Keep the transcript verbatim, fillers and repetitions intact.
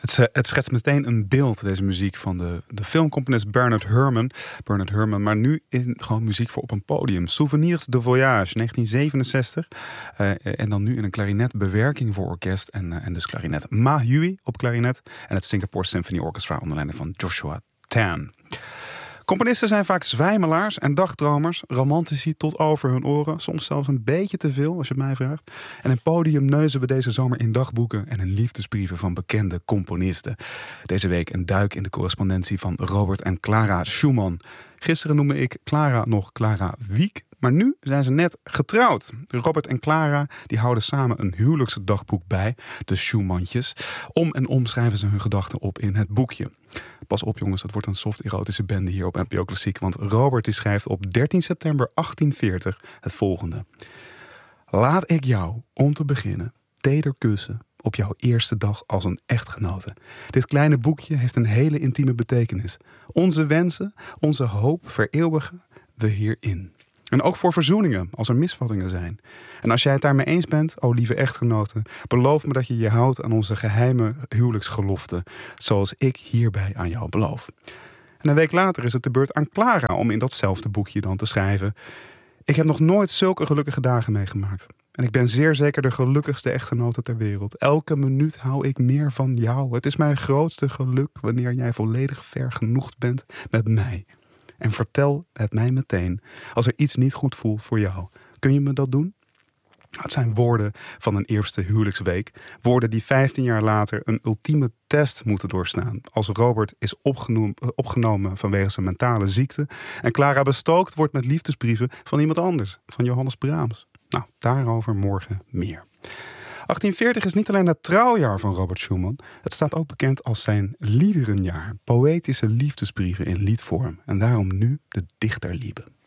Het, het schetst meteen een beeld, deze muziek, van de, de filmcomponist Bernard Herrmann. Bernard Herrmann, maar nu in gewoon muziek voor op een podium. Souvenirs de Voyage, negentien zevenenzestig. Uh, en dan nu in een klarinetbewerking voor orkest. En, uh, en dus klarinet Ma Hui op klarinet. En het Singapore Symphony Orchestra onder leiding van Joshua Tan. Componisten zijn vaak zwijmelaars en dagdromers, romantici tot over hun oren, soms zelfs een beetje te veel als je het mij vraagt. En een podium neuzen we deze zomer in dagboeken en in liefdesbrieven van bekende componisten. Deze week een duik in de correspondentie van Robert en Clara Schumann. Gisteren noemde ik Clara nog Clara Wieck, maar nu zijn ze net getrouwd. Robert en Clara die houden samen een huwelijksdagboek bij, de Schumantjes. Om en om schrijven ze hun gedachten op in het boekje. Pas op jongens, dat wordt een soft erotische bende hier op N P O Klassiek. Want Robert die schrijft op dertien september achttien veertig het volgende. Laat ik jou, om te beginnen, teder kussen op jouw eerste dag als een echtgenote. Dit kleine boekje heeft een hele intieme betekenis. Onze wensen, onze hoop vereeuwigen we hierin. En ook voor verzoeningen, als er misvattingen zijn. En als jij het daarmee eens bent, o lieve echtgenote, beloof me dat je je houdt aan onze geheime huwelijksgelofte, zoals ik hierbij aan jou beloof. En een week later is het de beurt aan Clara om in datzelfde boekje dan te schrijven. Ik heb nog nooit zulke gelukkige dagen meegemaakt. En ik ben zeer zeker de gelukkigste echtgenote ter wereld. Elke minuut hou ik meer van jou. Het is mijn grootste geluk wanneer jij volledig vergenoegd bent met mij. En vertel het mij meteen als er iets niet goed voelt voor jou. Kun je me dat doen? Het zijn woorden van een eerste huwelijksweek. Woorden die vijftien jaar later een ultieme test moeten doorstaan. Als Robert is opgenomen, opgenomen vanwege zijn mentale ziekte. En Clara bestookt wordt met liefdesbrieven van iemand anders. Van Johannes Brahms. Nou, daarover morgen meer. achttien veertig is niet alleen het trouwjaar van Robert Schumann. Het staat ook bekend als zijn liederenjaar. Poëtische liefdesbrieven in liedvorm. En daarom nu de Dichterliebe.